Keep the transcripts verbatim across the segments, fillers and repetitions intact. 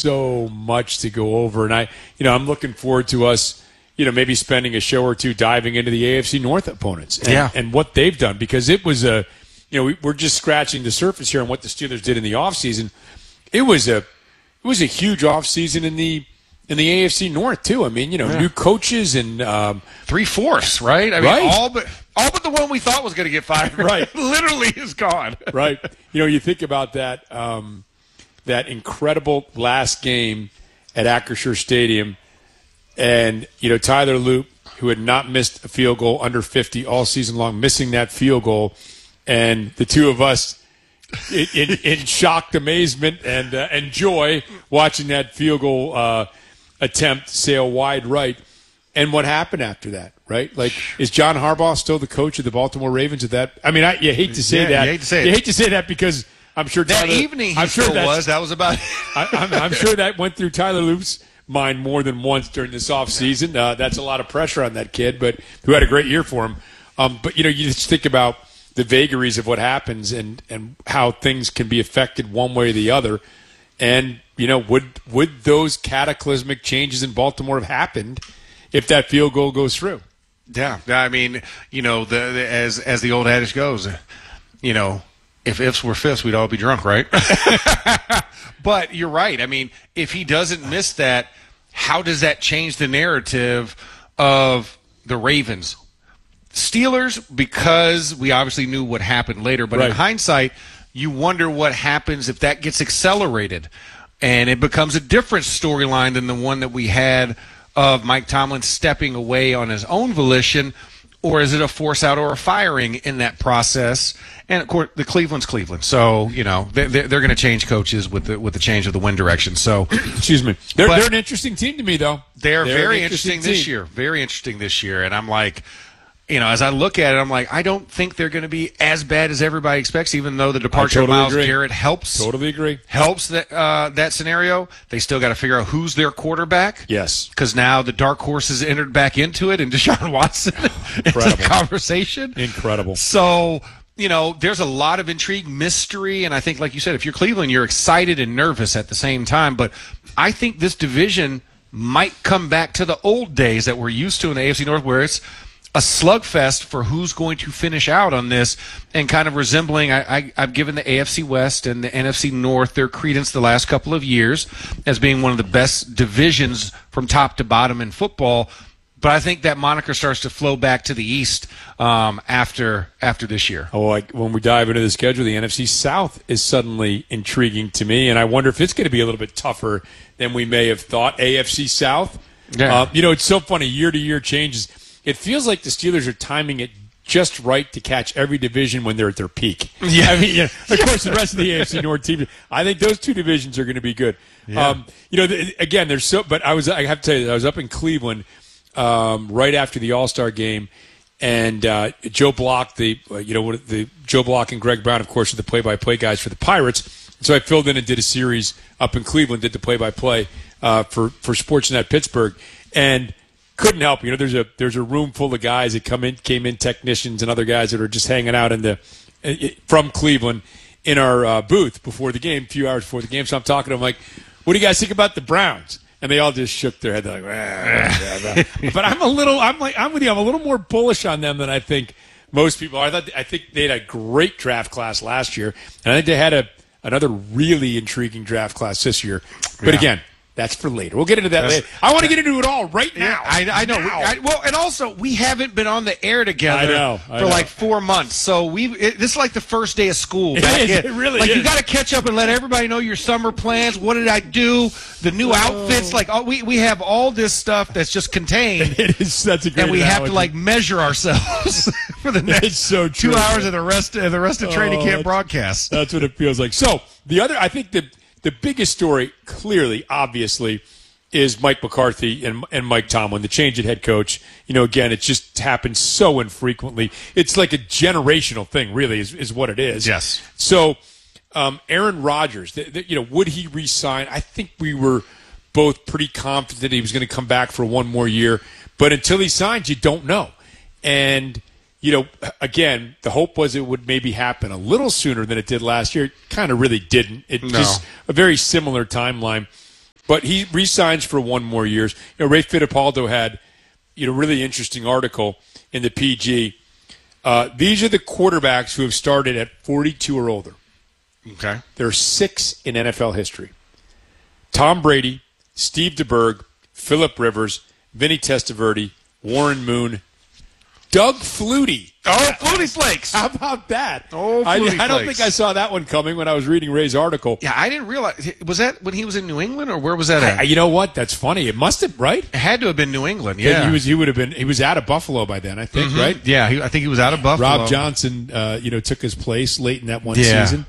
so much to go over. And I, you know, I'm looking forward to us, you know, maybe spending a show or two diving into the A F C North opponents and, yeah. and what they've done, because it was a, you know, we, we're just scratching the surface here on what the Steelers did in the offseason. It was a, it was a huge offseason in the, in the A F C North too. I mean, you know, yeah. new coaches and um, three fourths, right? I mean, right. all but all but the one we thought was going to get fired, right? Literally is gone, right? You know, you think about that um, that incredible last game at Acrisure Stadium, and you know Tyler Loop, who had not missed a field goal under fifty all season long, missing that field goal, and the two of us. In, in, in shocked amazement and uh, and joy watching that field goal uh, attempt sail wide right. And what happened after that, right? Like, is John Harbaugh still the coach of the Baltimore Ravens at that? I mean, I, you hate to say yeah, that. You hate to say it. You hate to say that because I'm sure that Tyler, evening he I'm sure still was. That was about I, I'm, I'm sure that went through Tyler Loop's mind more than once during this offseason. Uh, that's a lot of pressure on that kid, but who had a great year for him. Um, but, you know, you just think about the vagaries of what happens and, and how things can be affected one way or the other. And, you know, would would those cataclysmic changes in Baltimore have happened if that field goal goes through? Yeah. I mean, you know, the, the as as the old adage goes, you know, if ifs were fifths, we'd all be drunk, right? But you're right. I mean, if he doesn't miss that, how does that change the narrative of the Ravens? Steelers, because we obviously knew what happened later, but right. in hindsight, you wonder what happens if that gets accelerated and it becomes a different storyline than the one that we had of Mike Tomlin stepping away on his own volition, or is it a force out or a firing in that process? And, of course, the Cleveland's Cleveland. So, you know, they're, they're going to change coaches with the, with the change of the wind direction. So, excuse me. They're, they're an interesting team to me, though. They're, they're very interesting, interesting this year. Very interesting this year. And I'm like... You know, as I look at it, I'm like, I don't think they're going to be as bad as everybody expects, even though the departure totally of Myles agree. Garrett helps. Totally agree. Helps that uh, that scenario. They still got to figure out who's their quarterback. Yes. Because now the dark horse has entered back into it, and Deshaun Watson into the conversation. Incredible. So, you know, there's a lot of intrigue, mystery, and I think, like you said, if you're Cleveland, you're excited and nervous at the same time. But I think this division might come back to the old days that we're used to in the A F C North, where it's a slugfest for who's going to finish out on this, and kind of resembling, I, I, I've given the A F C West and the N F C North their credence the last couple of years as being one of the best divisions from top to bottom in football. But I think that moniker starts to flow back to the East um, after after this year. Oh, like when we dive into the schedule, the N F C South is suddenly intriguing to me, and I wonder if it's going to be a little bit tougher than we may have thought. A F C South, yeah. uh, you know, it's so funny, year-to-year changes. It feels like the Steelers are timing it just right to catch every division when they're at their peak. Yeah. I mean, you know, of course, the rest of the A F C North teams, I think those two divisions are going to be good. Yeah. Um, you know, the, again, there's so, but I was, I have to tell you, I was up in Cleveland um, right after the All-Star game, and uh, Joe Block, the, uh, you know, the Joe Block and Greg Brown, of course, are the play-by-play guys for the Pirates. So I filled in and did a series up in Cleveland, did the play-by-play uh, for, for Sportsnet Pittsburgh, and couldn't help. You know, there's a there's a room full of guys that come in, came in, technicians and other guys that are just hanging out in the from Cleveland in our uh, booth before the game, a few hours before the game. So I'm talking to them like, "What do you guys think about the Browns?" And they all just shook their head. They're like, ah, blah, blah. But I'm a little, I'm like, I'm with you. I'm a little more bullish on them than I think most people are. I thought, I think they had a great draft class last year, and I think they had a another really intriguing draft class this year. But yeah. again, that's for later. We'll get into that That's, later. I want to get into it all right now. Yeah, I, I know. We, I, well, and also, we haven't been on the air together I know, I for know. like four months. So we this is like the first day of school. It back is, in. it really like is. You got to catch up and let everybody know your summer plans. What did I do? The new oh. outfits. Like oh, we we have all this stuff that's just contained. It is. That's a great. And we analogy. have to like measure ourselves for the next it's so true, two hours of the rest of the rest of training oh, camp broadcasts. That's what it feels like. So the other, I think the the biggest story, clearly, obviously, is Mike McCarthy and, and Mike Tomlin, the change at head coach. You know, again, it just happens so infrequently. It's like a generational thing, really, is, is what it is. Yes. So, um, Aaron Rodgers, the, the, you know, would he re-sign? I think we were both pretty confident he was going to come back for one more year. But until he signs, you don't know. And, you know, again, the hope was it would maybe happen a little sooner than it did last year. It kind of really didn't. It no. just a very similar timeline. But he re-signs for one more year. You know, Ray Fittipaldo had, you know, really interesting article in the P G. Uh, these are the quarterbacks who have started at forty-two or older. Okay. There are six in N F L history. Tom Brady, Steve DeBerg, Phillip Rivers, Vinny Testaverde, Warren Moon, Doug Flutie. Oh, Flutie Flakes. How about that? Oh, I, Flutie I don't Flakes. think I saw that one coming when I was reading Ray's article. Yeah, I didn't realize. Was that when he was in New England, or where was that at? I, you know what? That's funny. It must have, right? It had to have been New England. Yeah, Yeah, he was. He would have been. He was out of Buffalo by then, I think. Mhm. Right? Yeah, he, I think he was out of Buffalo. Rob Johnson, uh, you know, took his place late in that one Yeah. season.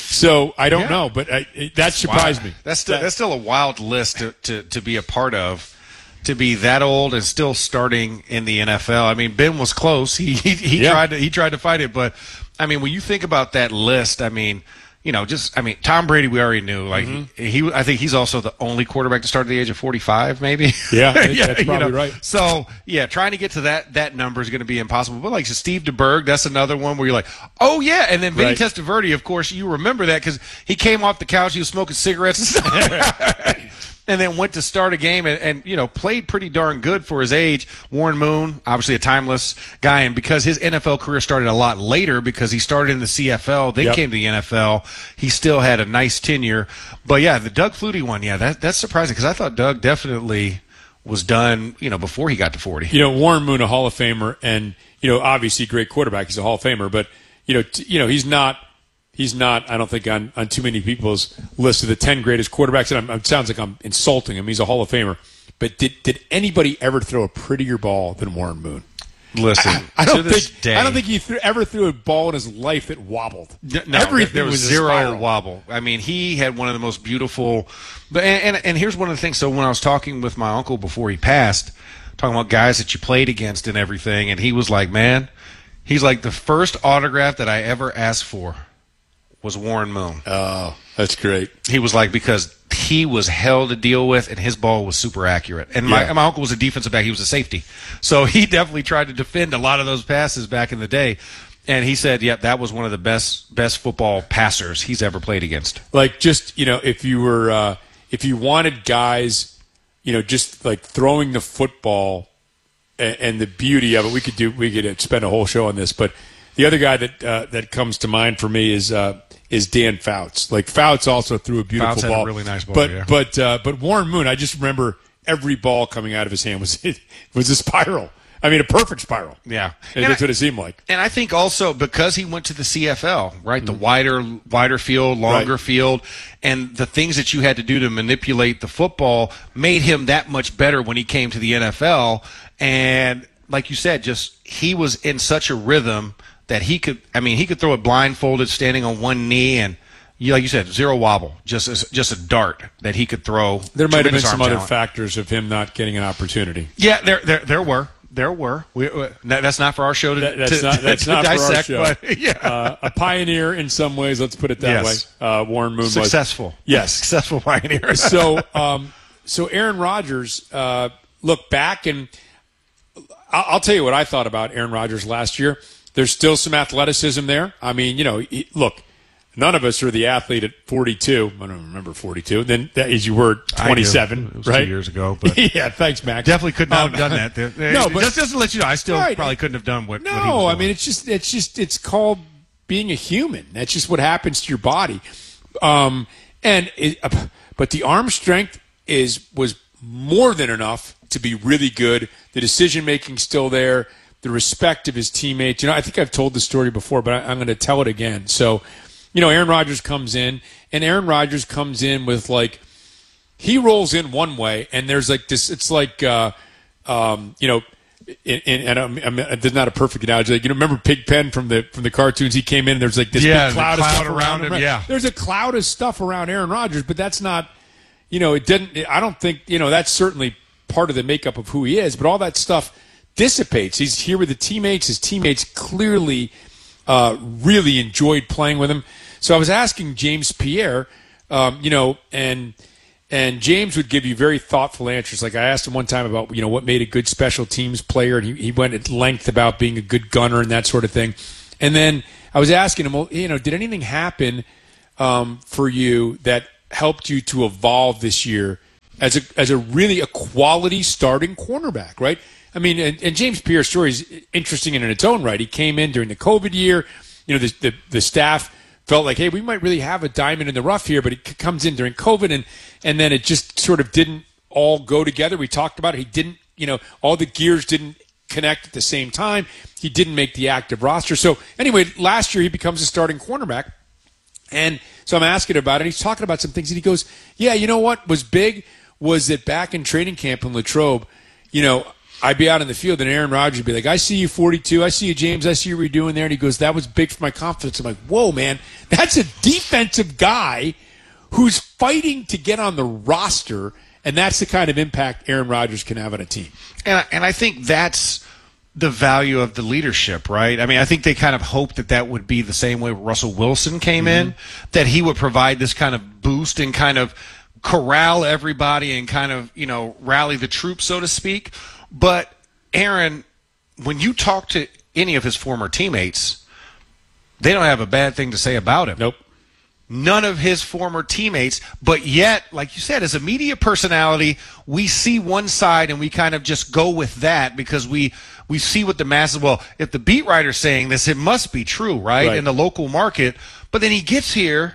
So I don't Yeah. know, but I, it, that surprised Wow. me. That's still, That- that's still a wild list to, to, to be a part of. To be that old and still starting in the N F L. I mean, Ben was close. He he, he Yeah. tried to he tried to fight it, but I mean, when you think about that list, I mean, you know, just I mean, Tom Brady, we already knew. Like Mm-hmm. he, he, I think he's also the only quarterback to start at the age of forty-five, maybe. Yeah, that's you probably know. right. So yeah, trying to get to that that number is going to be impossible. But like so Steve DeBerg, that's another one where you're like, oh yeah, and then Vinny Right. Testaverde, of course, you remember that because he came off the couch, he was smoking cigarettes and stuff. And then went to start a game and, and, you know, played pretty darn good for his age. Warren Moon, obviously a timeless guy. And because his N F L career started a lot later because he started in the C F L, then Yep. came to the N F L, he still had a nice tenure. But, yeah, the Doug Flutie one, yeah, that, that's surprising because I thought Doug definitely was done, you know, before he got to forty. You know, Warren Moon, a Hall of Famer, and you know, obviously great quarterback. He's a Hall of Famer, but you know, t- you know, he's not. He's not, I don't think, on, on too many people's list of the ten greatest quarterbacks. And I'm, it sounds like I'm insulting him. He's a Hall of Famer. But did did anybody ever throw a prettier ball than Warren Moon? Listen, I to don't this think day, I don't think he threw, ever threw a ball in his life that wobbled. No, Everything there was, was a zero spiral. wobble. I mean, he had one of the most beautiful. But and, and and here's one of the things. So when I was talking with my uncle before he passed, talking about guys that you played against and everything, and he was like, "Man, he's like the first autograph that I ever asked for was Warren Moon." Oh, that's great. He was like, because he was hell to deal with, and his ball was super accurate. And my, Yeah. my uncle was a defensive back; he was a safety, so he definitely tried to defend a lot of those passes back in the day. And he said, "Yep, that was one of the best best football passers he's ever played against." Like, just, you know, if you were, uh, if you wanted guys, you know, just like throwing the football and, and the beauty of it, we could do, we could spend a whole show on this. But the other guy that uh, that comes to mind for me is uh, is Dan Fouts. Like, Fouts also threw a beautiful Fouts had a ball, really nice ball, But yeah. but uh, but Warren Moon, I just remember every ball coming out of his hand was it was a spiral. I mean, a perfect spiral. Yeah, And And that's I- what it seemed like. And I think also because he went to the C F L, right, the wider wider field, longer Right. field, and the things that you had to do to manipulate the football made him that much better when he came to the N F L. And like you said, just he was in such a rhythm that he could. I mean, he could throw it blindfolded, standing on one knee, and you, like you said, zero wobble, just a, just a dart that he could throw. There might have been Tremendous some arm other talent. factors of him not getting an opportunity. Yeah, there there there were. There were. We, we, that- that's not for our show to, That, that's to, not that's to not dissect, for our show. but yeah. uh, a pioneer in some ways. Let's put it that Yes. way. Uh, Warren Moon Successful. was yes. Successful pioneer. so um, so Aaron Rodgers uh, look back and I'll, I'll tell you what I thought about Aaron Rodgers last year. There's still some athleticism there. I mean, you know, he, look. None of us are the athlete at forty-two. I don't remember forty-two. Then that is you were twenty-seven, It was right? two years ago, but yeah, thanks, Max. definitely could not Um, have done that. There- no, but just, just to let you know, I still Right. probably couldn't have done what. no, what he was I doing. mean it's just it's just it's called being a human. That's just what happens to your body. Um, and it, uh, but the arm strength is was more than enough to be really good. The decision making still there. The respect of his teammates. You know, I think I've told the story before, but I, I'm going to tell it again. So. You know, Aaron Rodgers comes in, and Aaron Rodgers comes in with, like, he rolls in one way, and there's, like, this, it's like, uh, um, you know, in, in, and I'm, I'm, there's not a perfect analogy. Like, you know, remember Pigpen from the from the cartoons? He came in, and there's, like, this Yeah, big the cloud, of cloud stuff around around him, him. right? yeah. There's a cloud of stuff around Aaron Rodgers, but that's not, you know, it didn't, I don't think, you know, that's certainly part of the makeup of who he is, but all that stuff dissipates. He's here with the teammates. His teammates clearly uh, really enjoyed playing with him. So I was asking James Pierre, um, you know, and and James would give you very thoughtful answers. Like I asked him one time about, you know, what made a good special teams player, and he, he went at length about being a good gunner and that sort of thing. And then I was asking him, well, you know, did anything happen um, for you that helped you to evolve this year as a as a really a quality starting cornerback, right? I mean, and, and James Pierce's story is interesting in its own right. He came in during the COVID year. You know, the, the the staff felt like, hey, we might really have a diamond in the rough here, but he comes in during COVID, and and then it just sort of didn't all go together. We talked about it. He didn't, you know, all the gears didn't connect at the same time. He didn't make the active roster. So anyway, last year he becomes a starting cornerback. And so I'm asking about it. He's talking about some things, and he goes, yeah, you know what was big was that back in training camp in Latrobe, you know, I'd be out in the field, and Aaron Rodgers would be like, I see you forty-two. I see you, James. I see you redoing there. And he goes, that was big for my confidence. I'm like, whoa, man, that's a defensive guy who's fighting to get on the roster, and that's the kind of impact Aaron Rodgers can have on a team. And, and I think that's the value of the leadership, right? I mean, I think they kind of hoped that that would be the same way Russell Wilson came mm-hmm. in, that he would provide this kind of boost and kind of corral everybody and kind of, you know, rally the troops, so to speak. But, Aaron, when you talk to any of his former teammates, they don't have a bad thing to say about him. Nope. None of his former teammates, but yet, like you said, as a media personality, we see one side and we kind of just go with that because we we see what the masses, well, if the beat writer's saying this, it must be true, right, right. in the local market. But then he gets here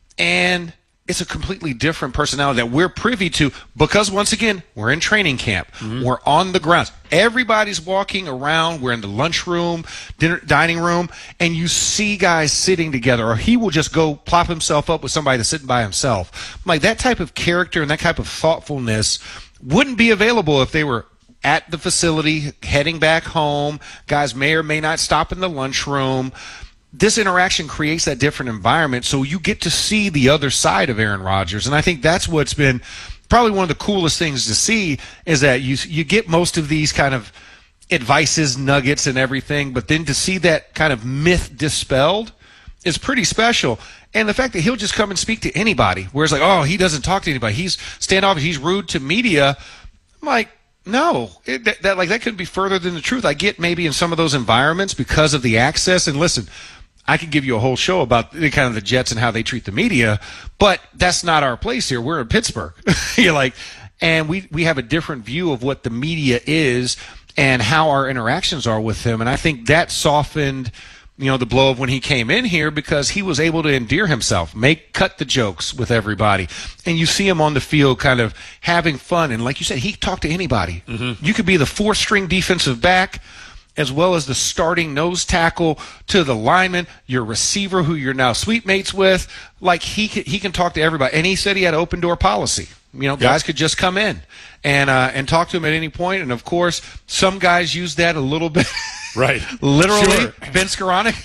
and it's a completely different personality that we're privy to because, once again, we're in training camp. Mm-hmm. We're on the grounds. Everybody's walking around. We're in the lunchroom, dinner, dining room, and you see guys sitting together, or he will just go plop himself up with somebody that's sitting by himself. Like, that type of character and that type of thoughtfulness wouldn't be available if they were at the facility, heading back home. Guys may or may not stop in the lunchroom. This interaction creates that different environment, so you get to see the other side of Aaron Rodgers. And I think that's what's been probably one of the coolest things to see is that you you get most of these kind of advices, nuggets, and everything, but then to see that kind of myth dispelled is pretty special. And the fact that he'll just come and speak to anybody, whereas like, oh, he doesn't talk to anybody. He's standoffish. He's rude to media. I'm like, no, it, that, that like that couldn't be further than the truth. I get maybe in some of those environments because of the access. And listen, I could give you a whole show about the, kind of the Jets and how they treat the media, but that's not our place here. We're in Pittsburgh. You're like, and we, we have a different view of what the media is and how our interactions are with them. And I think that softened, you know, the blow of when he came in here because he was able to endear himself, make, cut the jokes with everybody. And you see him on the field kind of having fun. And like you said, he talked to anybody. Mm-hmm. You could be the fourth string defensive back, as well as the starting nose tackle to the lineman, your receiver who you're now suite mates with. Like, he can, he can talk to everybody. And he said he had an open door policy. You know, guys yep. could just come in and uh, and talk to him at any point. And, of course, some guys use that a little bit. Right. Literally, sure. Vince Skoranek.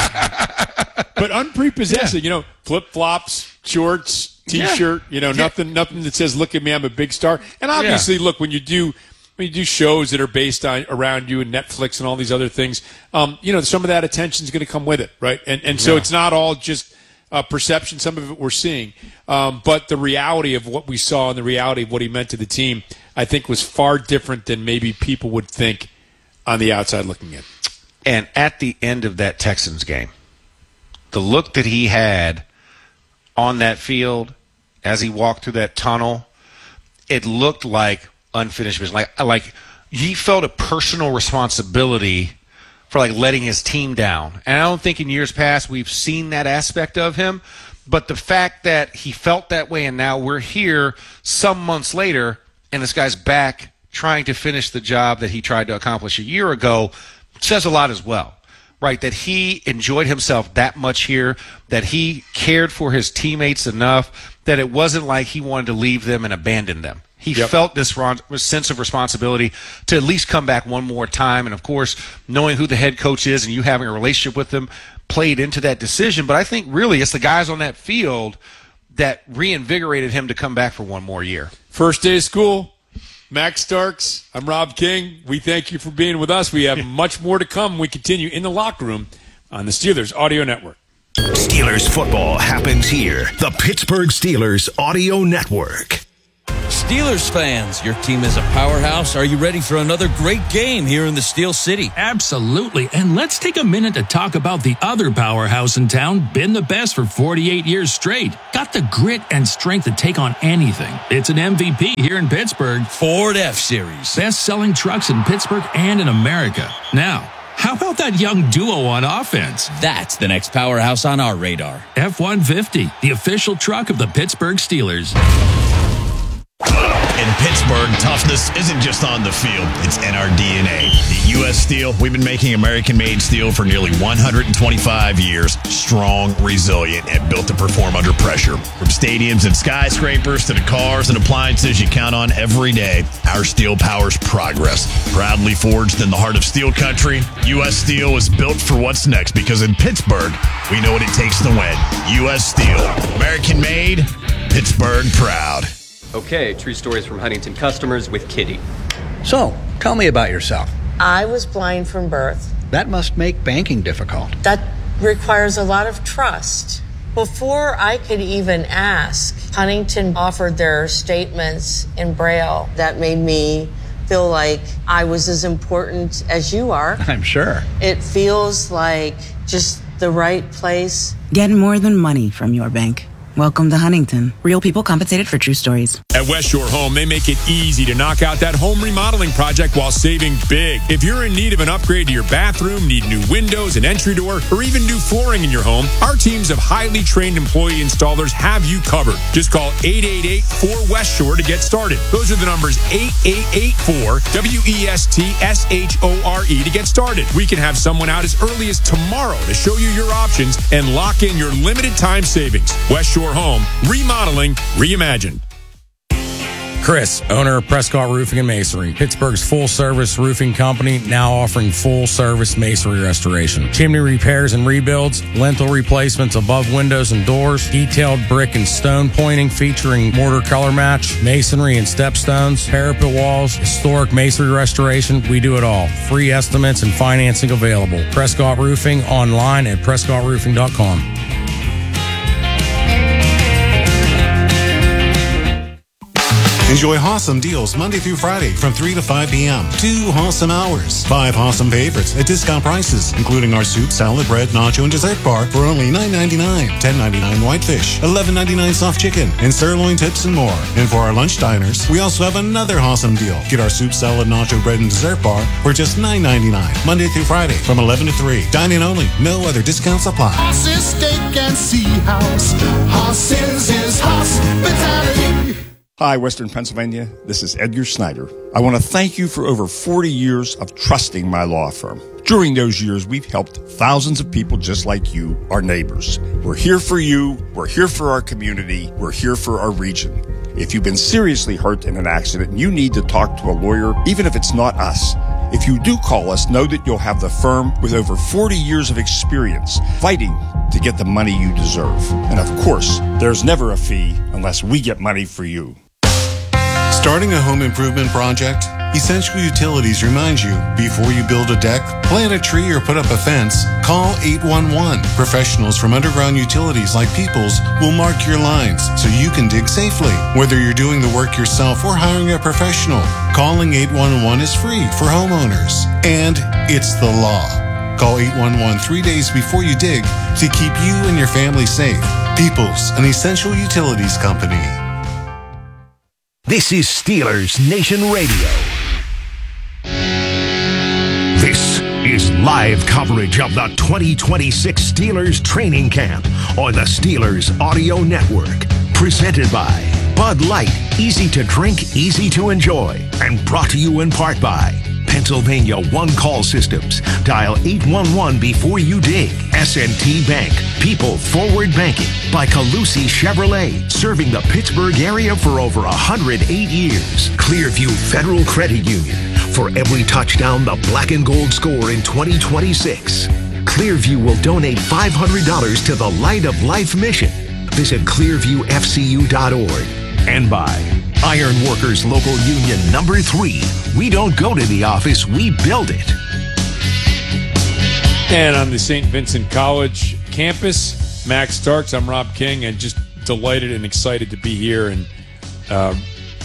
But unprepossessing, yeah. you know, flip-flops, shorts, T-shirt, yeah. you know, yeah. nothing nothing that says, look at me, I'm a big star. And obviously, yeah. look, when you do – when you do shows that are based on around you and Netflix and all these other things, um, you know, some of that attention is going to come with it, right? And and so yeah. it's not all just uh, perception. Some of it we're seeing. Um, but the reality of what we saw and the reality of what he meant to the team, I think, was far different than maybe people would think on the outside looking in. And at the end of that Texans game, the look that he had on that field as he walked through that tunnel, it looked like unfinished business. Like, like he felt a personal responsibility for like letting his team down. And I don't think in years past we've seen that aspect of him. But the fact that he felt that way and now we're here some months later and this guy's back trying to finish the job that he tried to accomplish a year ago says a lot as well. Right, that he enjoyed himself that much here, that he cared for his teammates enough that it wasn't like he wanted to leave them and abandon them. He yep. felt this sense of responsibility to at least come back one more time. And, of course, knowing who the head coach is and you having a relationship with them played into that decision. But I think really it's the guys on that field that reinvigorated him to come back for one more year. First day of school. Max Starks, I'm Rob King. We thank you for being with us. We have much more to come. We continue in the locker room on the Steelers Audio Network. Steelers football happens here. The Pittsburgh Steelers Audio Network. Steelers fans, your team is a powerhouse. Are you ready for another great game here in the Steel City? Absolutely. And let's take a minute to talk about the other powerhouse in town, been the best for forty-eight years straight. Got the grit and strength to take on anything. It's an M V P here in Pittsburgh. Ford F-Series. Best-selling trucks in Pittsburgh and in America. Now, how about that young duo on offense? That's the next powerhouse on our radar. F one fifty, the official truck of the Pittsburgh Steelers. In Pittsburgh, toughness isn't just on the field, it's in our D N A. At U S Steel, we've been making American-made steel for nearly one hundred twenty-five years. Strong, resilient, and built to perform under pressure. From stadiums and skyscrapers to the cars and appliances you count on every day, our steel powers progress. Proudly forged in the heart of steel country, U S Steel is built for what's next because in Pittsburgh, we know what it takes to win. U S Steel, American-made, Pittsburgh proud. Okay, true stories from Huntington customers with Kitty. So, tell me about yourself. I was blind from birth. That must make banking difficult. That requires a lot of trust. Before I could even ask, Huntington offered their statements in Braille. That made me feel like I was as important as you are. I'm sure. It feels like just the right place. Get more than money from your bank. Welcome to Huntington. Real people compensated for true stories. At West Shore Home, they make it easy to knock out that home remodeling project while saving big. If you're in need of an upgrade to your bathroom, need new windows, an entry door, or even new flooring in your home, our teams of highly trained employee installers have you covered. Just call eight eight eight, four West Shore to get started. Those are the numbers eight eight eight four W E S T S H O R E to get started. We can have someone out as early as tomorrow to show you your options and lock in your limited time savings. West Shore Home, remodeling, reimagined. Chris, owner of Prescott Roofing and Masonry, Pittsburgh's full-service roofing company, now offering full-service masonry restoration, chimney repairs and rebuilds, lintel replacements above windows and doors, detailed brick and stone pointing featuring mortar color match, masonry and stepstones, parapet walls, historic masonry restoration. We do it all. Free estimates and financing available. Prescott Roofing online at prescott roofing dot com. Enjoy awesome deals Monday through Friday from three to five p.m. Two awesome hours. Five awesome favorites at discount prices, including our soup, salad, bread, nacho, and dessert bar for only nine ninety-nine, ten ninety-nine whitefish, eleven ninety-nine soft chicken, and sirloin tips and more. And for our lunch diners, we also have another awesome deal. Get our soup, salad, nacho, bread, and dessert bar for just nine ninety-nine, Monday through Friday from eleven to three. Dine-in only. No other discounts apply. Hoss's Steak and Sea House. Hoss's is hospitality. Hi, Western Pennsylvania. This is Edgar Snyder. I want to thank you for over forty years of trusting my law firm. During those years, we've helped thousands of people just like you, our neighbors. We're here for you. We're here for our community. We're here for our region. If you've been seriously hurt in an accident and you need to talk to a lawyer, even if it's not us, if you do call us, know that you'll have the firm with over forty years of experience fighting to get the money you deserve. And of course, there's never a fee unless we get money for you. Starting a home improvement project? Essential Utilities reminds you, before you build a deck, plant a tree, or put up a fence, call eight one one. Professionals from Underground Utilities like Peoples will mark your lines so you can dig safely. Whether you're doing the work yourself or hiring a professional, calling eight one one is free for homeowners. And it's the law. Call eight one one three days before you dig to keep you and your family safe. Peoples, an Essential Utilities company. This is Steelers Nation Radio. This is live coverage of the twenty twenty-six Steelers training camp on the Steelers Audio Network. Presented by Bud Light, easy to drink, easy to enjoy. And brought to you in part by Pennsylvania One Call Systems. Dial eight one one before you dig. S and T Bank. People Forward Banking. By Calusi Chevrolet. Serving the Pittsburgh area for over one hundred eight years. Clearview Federal Credit Union. For every touchdown the black and gold score in twenty twenty-six. Clearview will donate five hundred dollars to the Light of Life mission. Visit clearview f c u dot org. And by Iron Workers Local Union number three. We don't go to the office, we build it. And on the Saint Vincent College campus, Max Starks, I'm Rob King, and just delighted and excited to be here and uh,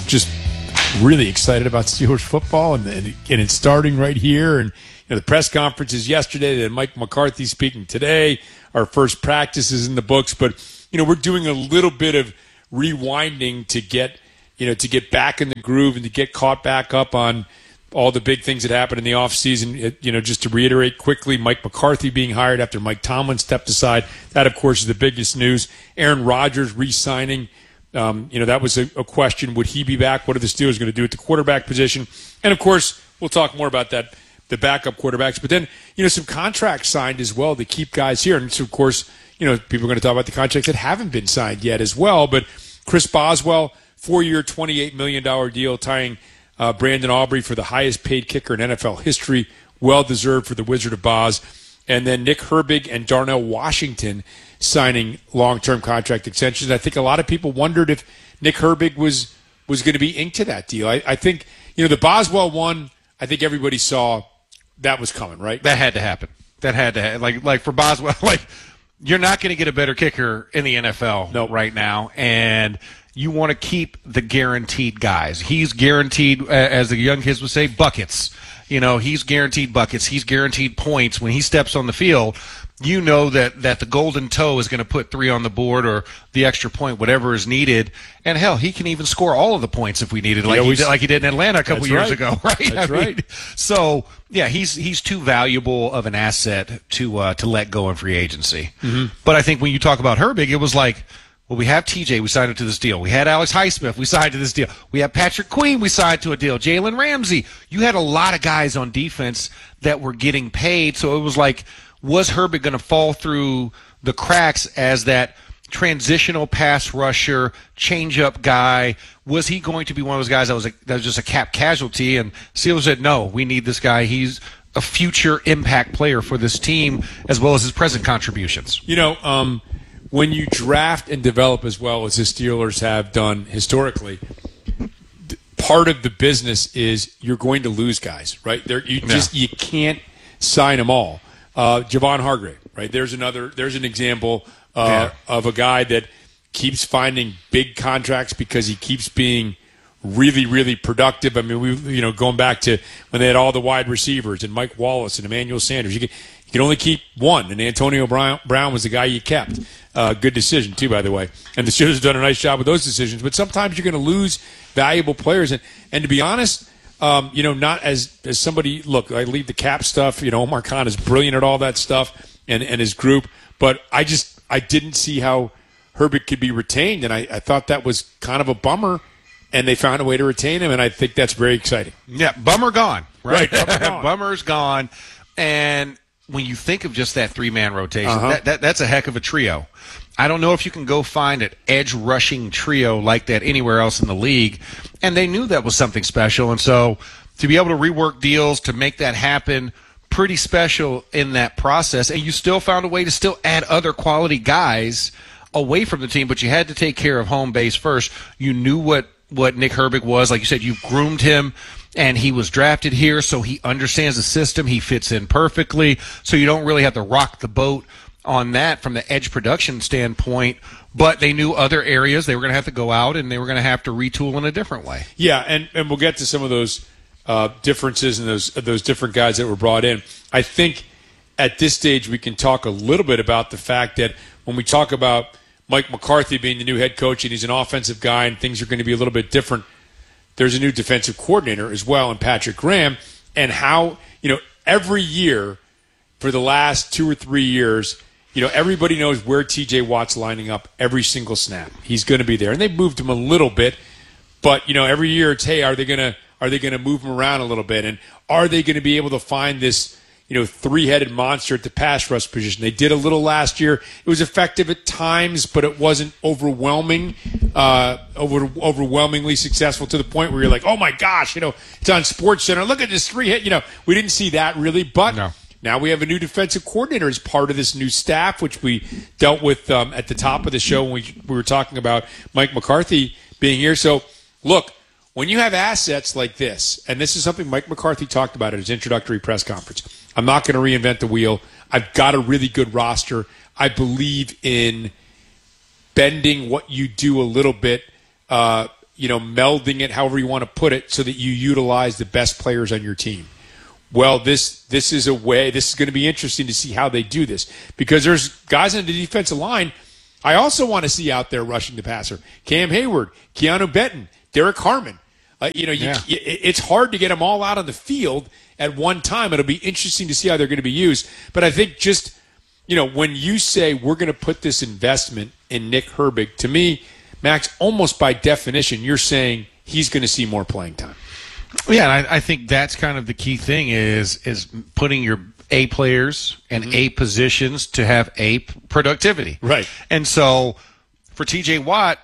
just really excited about Steelers football, and, and, and it's starting right here. And you know, the press conferences yesterday, then Mike McCarthy speaking today. Our first practice is in the books, but you know, we're doing a little bit of rewinding to get you know to get back in the groove and to get caught back up on all the big things that happened in the offseason. You know, just to reiterate quickly, Mike McCarthy being hired after Mike Tomlin stepped aside. That, of course, is the biggest news. Aaron Rodgers re-signing. Um, you know, that was a, a question. Would he be back? What are the Steelers going to do at the quarterback position? And, of course, we'll talk more about that, the backup quarterbacks. But then, you know, some contracts signed as well to keep guys here. And, so, of course, you know, people are going to talk about the contracts that haven't been signed yet as well. But Chris Boswell, four-year, twenty-eight million dollars deal, tying uh, Brandon Aubrey for the highest-paid kicker in N F L history. Well-deserved for the Wizard of Oz. And then Nick Herbig and Darnell Washington signing long-term contract extensions. I think a lot of people wondered if Nick Herbig was was going to be inked to that deal. I, I think, you know, the Boswell one, I think everybody saw that was coming, right? That had to happen. That had to happen. Like, like for Boswell, like, you're not going to get a better kicker in the N F L nope. right now. And you want to keep the guaranteed guys. He's guaranteed, as the young kids would say, buckets. You know, he's guaranteed buckets. He's guaranteed points. When he steps on the field, you know that, that the golden toe is going to put three on the board or the extra point, whatever is needed. And, hell, he can even score all of the points if we needed, like, he, always, he, did, like he did in Atlanta a couple that's years right. ago, right? That's I mean, right. So, yeah, he's he's too valuable of an asset to uh, to let go in free agency. Mm-hmm. But I think when you talk about Herbig, it was like, well, we have T J, we signed him to this deal. We had Alex Highsmith, we signed to this deal. We have Patrick Queen, we signed to a deal. Jalen Ramsey. You had a lot of guys on defense that were getting paid, so it was like, was Herbig going to fall through the cracks as that transitional pass rusher, change-up guy? Was he going to be one of those guys that was, a, that was just a cap casualty? And Steelers said, no, we need this guy. He's a future impact player for this team as well as his present contributions. You know, um, when you draft and develop as well as the Steelers have done historically, part of the business is you're going to lose guys, right? There, you just yeah. you can't sign them all. Uh, Javon Hargrave, right? There's another. There's an example uh, yeah. of a guy that keeps finding big contracts because he keeps being really, really productive. I mean, we, you know, going back to when they had all the wide receivers and Mike Wallace and Emmanuel Sanders, you can you can only keep one, and Antonio Brown, Brown was the guy you kept. Uh, good decision too, by the way. And the Steelers have done a nice job with those decisions. But sometimes you're going to lose valuable players, and and to be honest. Um, you know, not as, as somebody, look, I lead the cap stuff. You know, Omar Khan is brilliant at all that stuff and, and his group. But I just, I didn't see how Herbig could be retained. And I, I thought that was kind of a bummer. And they found a way to retain him. And I think that's very exciting. Yeah, bummer gone. Right. right bummer gone. Bummer's gone. And when you think of just that three-man rotation, uh-huh. that, that that's a heck of a trio. I don't know if you can go find an edge-rushing trio like that anywhere else in the league. And they knew that was something special. And so to be able to rework deals, to make that happen, pretty special in that process. And you still found a way to still add other quality guys away from the team, but you had to take care of home base first. You knew what, what Nick Herbig was. Like you said, you groomed him. And he was drafted here, so he understands the system. He fits in perfectly. So you don't really have to rock the boat on that from the edge production standpoint. But they knew other areas they were going to have to go out, and they were going to have to retool in a different way. Yeah, and, and we'll get to some of those uh, differences and those those different guys that were brought in. I think at this stage we can talk a little bit about the fact that when we talk about Mike McCarthy being the new head coach and he's an offensive guy and things are going to be a little bit different, there's a new defensive coordinator as well in Patrick Graham, and how, you know, every year for the last two or three years, you know, everybody knows where T J Watt's lining up every single snap. He's going to be there. And they've moved him a little bit, but, you know, every year it's, hey, are they going to are they going to move him around a little bit? And are they going to be able to find this, you know, three-headed monster at the pass rush position? They did a little last year. It was effective at times, but it wasn't overwhelming, uh, over, overwhelmingly successful to the point where you're like, oh, my gosh, you know, it's on SportsCenter. Look at this three-hit. You know, we didn't see that really, but no. Now we have a new defensive coordinator as part of this new staff, which we dealt with um, at the top of the show when we, we were talking about Mike McCarthy being here. So, look, when you have assets like this, and this is something Mike McCarthy talked about at his introductory press conference, I'm not going to reinvent the wheel. I've got a really good roster. I believe in bending what you do a little bit uh, you know, melding it, however you want to put it, so that you utilize the best players on your team. Well, this this is a way, this is going to be interesting to see how they do this, because there's guys on the defensive line I also want to see out there rushing the passer. Cam Hayward, Keanu Benton, Derek Harmon. Uh, you know, you, Yeah. it's hard to get them all out on the field at one time. It'll be interesting to see how they're going to be used. But I think just, you know, when you say we're going to put this investment in Nick Herbig, to me, Max, almost by definition, you're saying he's going to see more playing time. Yeah, and I, I think that's kind of the key thing is is putting your A players and A positions to have A productivity. Right. And so for T J Watt,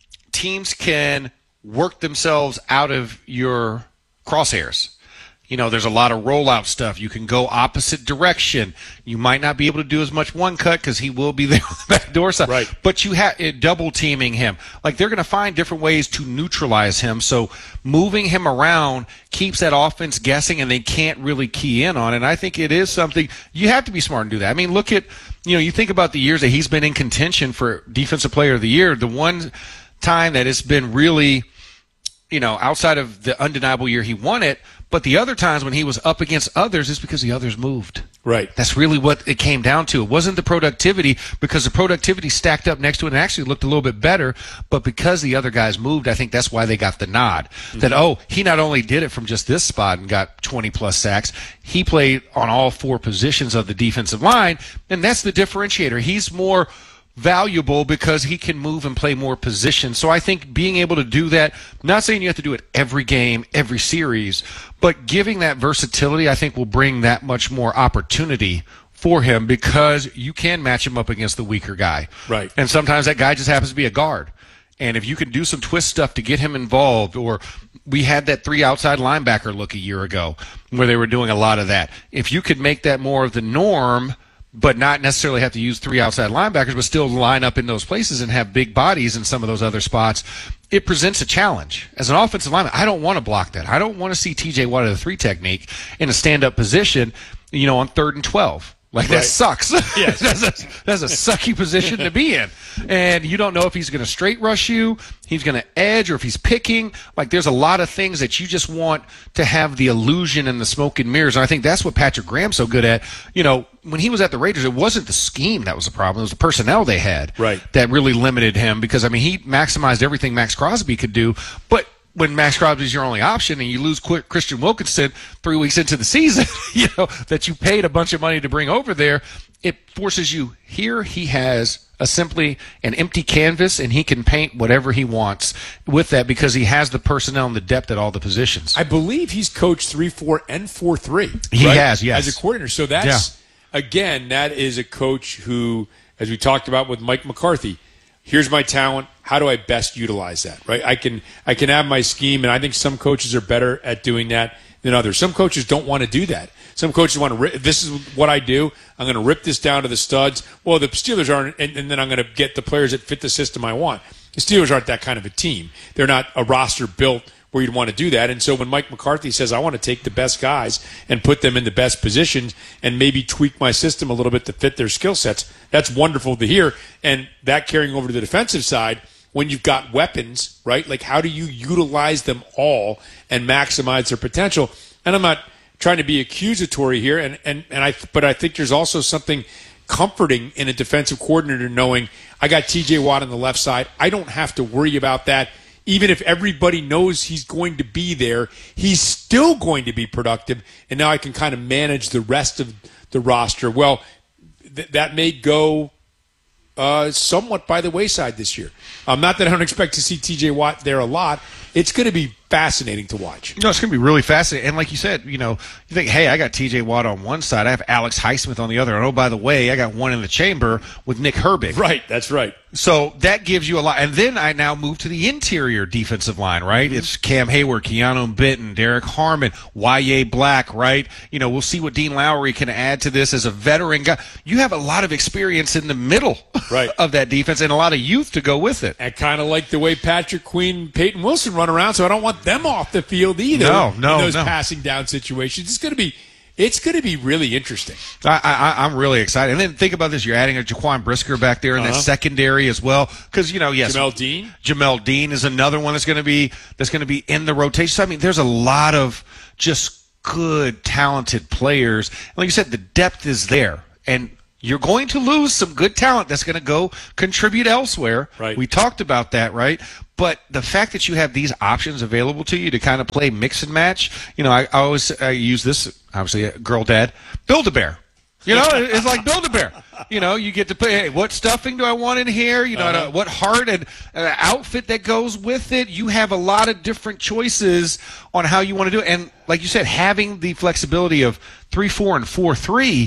teams can work themselves out of your crosshairs. You know, there's a lot of rollout stuff. You can go opposite direction. You might not be able to do as much one cut because he will be there on the back door side. Right. But you have double teaming him. Like, they're going to find different ways to neutralize him. So moving him around keeps that offense guessing, and they can't really key in on it. And I think it is something you have to be smart and do that. I mean, look at, you know, you think about the years that he's been in contention for Defensive Player of the Year. The one time that it's been really, you know, outside of the undeniable year he won it, but the other times when he was up against others is because the others moved. Right. That's really what it came down to. It wasn't the productivity, because the productivity stacked up next to it and actually looked a little bit better, but because the other guys moved, I think that's why they got the nod. Mm-hmm. That, oh, he not only did it from just this spot and got twenty-plus sacks, he played on all four positions of the defensive line, and that's the differentiator. He's more valuable because he can move and play more positions. So I think being able to do that, not saying you have to do it every game, every series, but giving that versatility, I think will bring that much more opportunity for him, because you can match him up against the weaker guy. Right. And sometimes that guy just happens to be a guard. And if you can do some twist stuff to get him involved, or we had that three outside linebacker look a year ago where they were doing a lot of that. If you could make that more of the norm, but not necessarily have to use three outside linebackers, but still line up in those places and have big bodies in some of those other spots, it presents a challenge. As an offensive lineman, I don't want to block that. I don't want to see T J Watt at a three technique in a stand-up position, you know, on third and twelve. Like, that Right. sucks. Yes. that's, a, that's a sucky position to be in. And you don't know if he's going to straight rush you, he's going to edge, or if he's picking. Like, there's a lot of things that you just want to have the illusion and the smoke and mirrors. And I think that's what Patrick Graham's so good at. You know, when he was at the Raiders, it wasn't the scheme that was the problem. It was the personnel they had Right. that really limited him, because, I mean, he maximized everything Max Crosby could do. But when Max Crosby's your only option and you lose Qu- Christian Wilkinson three weeks into the season, you know, that you paid a bunch of money to bring over there, it forces you here. He has a simply an empty canvas, and he can paint whatever he wants with that, because he has the personnel and the depth at all the positions. I believe he's coached three four and four three. He has, yes. As a coordinator. So that's, again, that is a coach who, as we talked about with Mike McCarthy, here's my talent. How do I best utilize that? Right? I can I can have my scheme, and I think some coaches are better at doing that than others. Some coaches don't want to do that. Some coaches want to rip, this is what I do. I'm going to rip this down to the studs. Well, the Steelers aren't, and, and then I'm going to get the players that fit the system I want. The Steelers aren't that kind of a team. They're not a roster built where you'd want to do that. And so when Mike McCarthy says, I want to take the best guys and put them in the best positions and maybe tweak my system a little bit to fit their skill sets, that's wonderful to hear. And that carrying over to the defensive side, when you've got weapons, right? Like, how do you utilize them all and maximize their potential? And I'm not trying to be accusatory here, and, and, and I but I think there's also something comforting in a defensive coordinator knowing I got T J Watt on the left side. I don't have to worry about that. Even if everybody knows he's going to be there, he's still going to be productive, and now I can kind of manage the rest of the roster. Well, th- that may go uh, somewhat by the wayside this year. Um, not that I don't expect to see T J Watt there a lot. It's going to be fascinating to watch. No, it's going to be really fascinating. And like you said, you know, you think, hey, I got T J Watt on one side. I have Alex Highsmith on the other. And, oh, by the way, I got one in the chamber with Nick Herbig. Right, that's right. So that gives you a lot. And then I now move to the interior defensive line, right? Mm-hmm. It's Cam Hayward, Keanu Benton, Derek Harmon, Y A. Black, right? You know, we'll see what Dean Lowry can add to this as a veteran guy. You have a lot of experience in the middle right. of that defense and a lot of youth to go with it. And kind of like the way Patrick Queen and Peyton Wilson run around, so I don't want them off the field either no, no, in those no. passing down situations. It's going to be it's going to be really interesting. I, I, I'm really excited. And then think about this. You're adding a Jaquan Brisker back there in Uh-huh. that secondary as well. Because, you know, yes. Jamel Dean? Jamel Dean is another one that's going to be that's going to be in the rotation. So, I mean, there's a lot of just good, talented players. Like you said, the depth is there. And you're going to lose some good talent that's going to go contribute elsewhere. Right. We talked about that, right? But the fact that you have these options available to you to kind of play mix and match, you know, I, I always I use this, obviously, a girl dad, Build-A-Bear. You know, it's like Build-A-Bear. You know, you get to play, hey, what stuffing do I want in here? You know, Uh-huh. what heart and uh, outfit that goes with it. You have a lot of different choices on how you want to do it. And like you said, having the flexibility of three four and four three,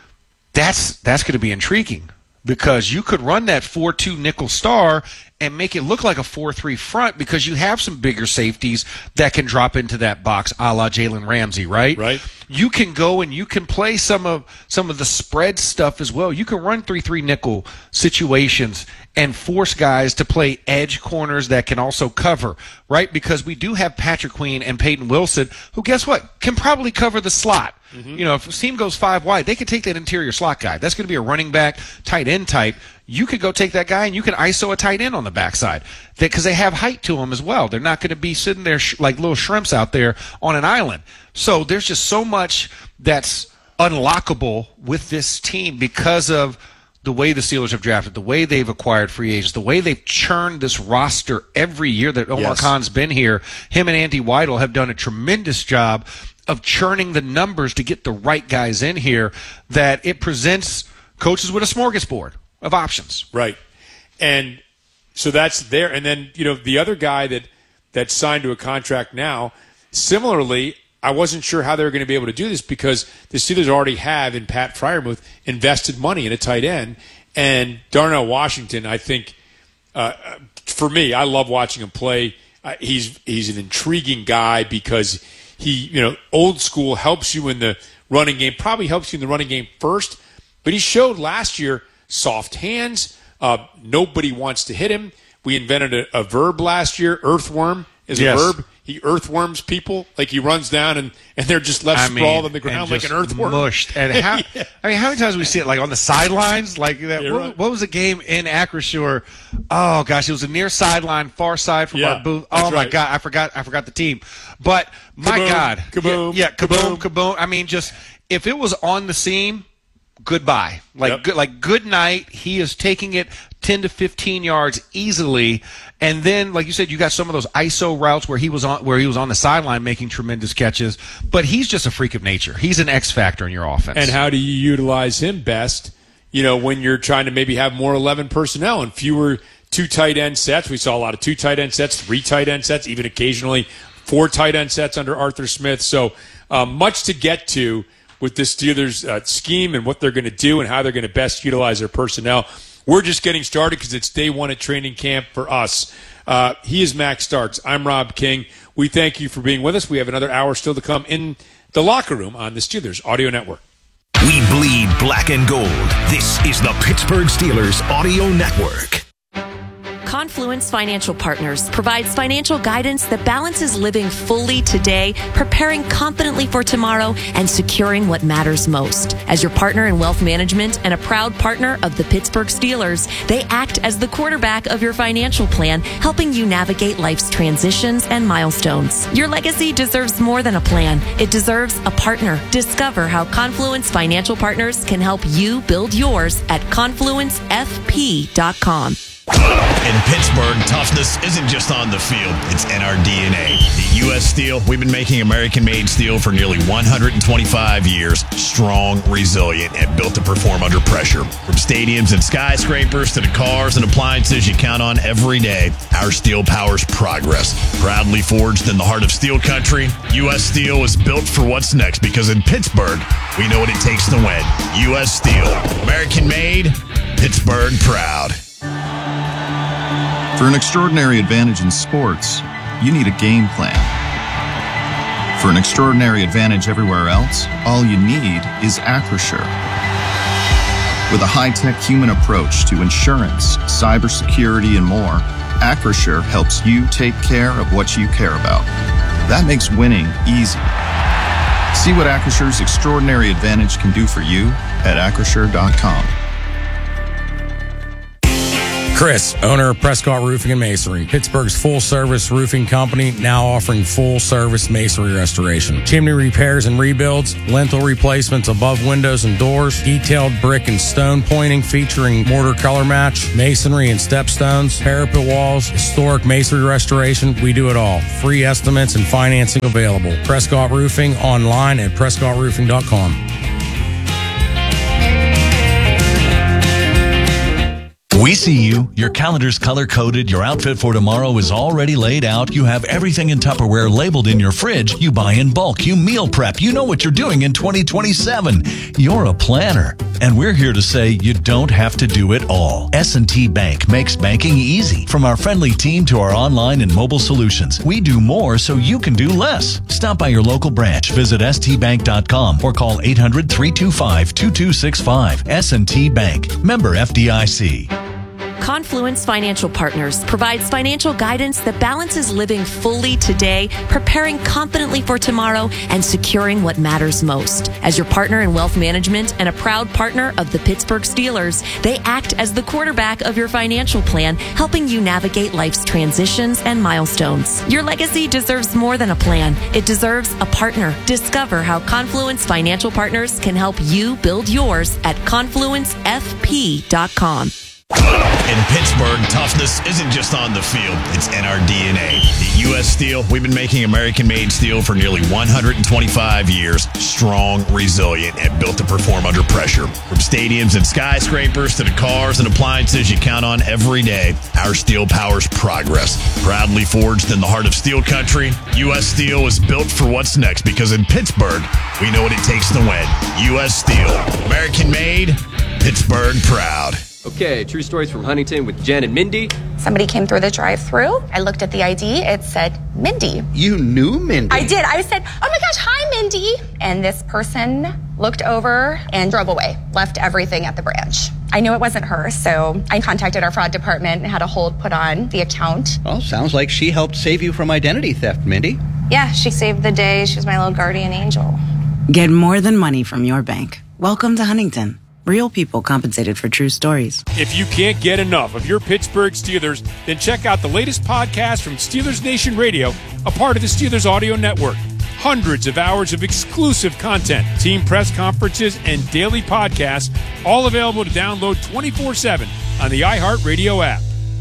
that's that's going to be intriguing because you could run that four two nickel star and make it look like a four three front because you have some bigger safeties that can drop into that box a la Jalen Ramsey, right? Right. You can go and you can play some of some of the spread stuff as well. You can run three three nickel situations and force guys to play edge corners that can also cover, right? Because we do have Patrick Queen and Peyton Wilson, who, guess what, can probably cover the slot. Mm-hmm. You know, if a team goes five wide, they can take that interior slot guy. That's going to be a running back, tight end type. You could go take that guy and you can I S O a tight end on the backside because they have height to them as well. They're not going to be sitting there sh- like little shrimps out there on an island. So there's just so much that's unlockable with this team because of the way the Steelers have drafted, the way they've acquired free agents, the way they've churned this roster every year that Omar Yes. Khan's been here. Him and Andy Weidel have done a tremendous job of churning the numbers to get the right guys in here, that it presents coaches with a smorgasbord of options. Right. And so that's there. And then, you know, the other guy that that's signed to a contract now, similarly, I wasn't sure how they were going to be able to do this because the Steelers already have, in Pat Freiermuth, invested money in a tight end. And Darnell Washington, I think, uh, for me, I love watching him play. Uh, he's he's an intriguing guy because he, you know, old school, helps you in the running game, probably helps you in the running game first. But he showed last year soft hands. Uh, nobody wants to hit him. We invented a, a verb last year. Earthworm is Yes. a verb. He earthworms people. Like he runs down and, and they're just left I mean, sprawled on the and ground like just an earthworm. Mushed. And how, Yeah. I mean, how many times we see it like on the sidelines? Like that. You're What, right. what was the game in Acrisure? Oh gosh, it was a near sideline, far side from Yeah, our booth. that's Oh my right. god, I forgot. I forgot the team. But my Kaboom, God, kaboom, yeah, yeah, kaboom, kaboom. kaboom. I mean, just if it was on the seam, goodbye. Like Yep. good, like good night. He is taking it ten to fifteen yards easily. And then, like you said, you got some of those I S O routes where he was on where he was on the sideline making tremendous catches. But he's just a freak of nature. He's an X factor in your offense. And how do you utilize him best, you know, when you're trying to maybe have more eleven personnel and fewer two tight end sets? We saw a lot of two tight end sets, three tight end sets, even occasionally four tight end sets under Arthur Smith. So uh, much to get to with this Steelers uh, scheme and what they're going to do and how they're going to best utilize their personnel. We're just getting started because it's day one at training camp for us. Uh, he is Max Starks. I'm Rob King. We thank you for being with us. We have another hour still to come in the locker room on the Steelers Audio Network. We bleed black and gold. This is the Pittsburgh Steelers Audio Network. Confluence Financial Partners provides financial guidance that balances living fully today, preparing confidently for tomorrow, and securing what matters most. As your partner in wealth management and a proud partner of the Pittsburgh Steelers, they act as the quarterback of your financial plan, helping you navigate life's transitions and milestones. Your legacy deserves more than a plan. It deserves a partner. Discover how Confluence Financial Partners can help you build yours at confluence f p dot com. In Pittsburgh, toughness isn't just on the field, it's in our D N A. At U S Steel, we've been making American-made steel for nearly one hundred twenty-five years. Strong, resilient, and built to perform under pressure. From stadiums and skyscrapers to the cars and appliances you count on every day, our steel powers progress. Proudly forged in the heart of steel country, U S Steel is built for what's next because in Pittsburgh, we know what it takes to win. U S Steel, American-made, Pittsburgh proud. For an extraordinary advantage in sports, you need a game plan. For an extraordinary advantage everywhere else, all you need is Acrisure. With a high-tech human approach to insurance, cybersecurity, and more, Acrisure helps you take care of what you care about. That makes winning easy. See what Acrissure's extraordinary advantage can do for you at acrisure dot com. Chris, owner of Prescott Roofing and Masonry, Pittsburgh's full-service roofing company, now offering full-service masonry restoration. Chimney repairs and rebuilds, lintel replacements above windows and doors, detailed brick and stone pointing featuring mortar color match, masonry and stepstones, parapet walls, historic masonry restoration. We do it all. Free estimates and financing available. Prescott Roofing online at prescott roofing dot com. We see you. Your calendar's color-coded. Your outfit for tomorrow is already laid out. You have everything in Tupperware labeled in your fridge. You buy in bulk. You meal prep. You know what you're doing in twenty twenty-seven. You're a planner. And we're here to say you don't have to do it all. S and T Bank makes banking easy. From our friendly team to our online and mobile solutions, we do more so you can do less. Stop by your local branch. Visit s t bank dot com or call eight hundred, three two five, two two six five. S and T Bank. Member F D I C. Confluence Financial Partners provides financial guidance that balances living fully today, preparing confidently for tomorrow, and securing what matters most. As your partner in wealth management and a proud partner of the Pittsburgh Steelers, they act as the quarterback of your financial plan, helping you navigate life's transitions and milestones. Your legacy deserves more than a plan. It deserves a partner. Discover how Confluence Financial Partners can help you build yours at confluence f p dot com. In Pittsburgh, toughness isn't just on the field, it's in our D N A. At U S Steel, we've been making American-made steel for nearly one hundred twenty-five years. Strong, resilient, and built to perform under pressure. From stadiums and skyscrapers to the cars and appliances you count on every day, our steel powers progress. Proudly forged in the heart of steel country, U S Steel is built for what's next because in Pittsburgh, we know what it takes to win. U S Steel. American-made, Pittsburgh proud. Okay, true stories from Huntington with Jen and Mindy. Somebody came through the drive-thru. I looked at the I D. It said Mindy. You knew Mindy? I did. I said, oh my gosh, hi, Mindy. And this person looked over and drove away, left everything at the branch. I knew it wasn't her, so I contacted our fraud department and had a hold put on the account. Well, sounds like she helped save you from identity theft, Mindy. Yeah, she saved the day. She was my little guardian angel. Get more than money from your bank. Welcome to Huntington. Real people compensated for true stories. If you can't get enough of your Pittsburgh Steelers, then check out the latest podcast from Steelers Nation Radio, a part of the Steelers Audio Network. Hundreds of hours of exclusive content, team press conferences, and daily podcasts, all available to download twenty-four seven on the iHeartRadio app.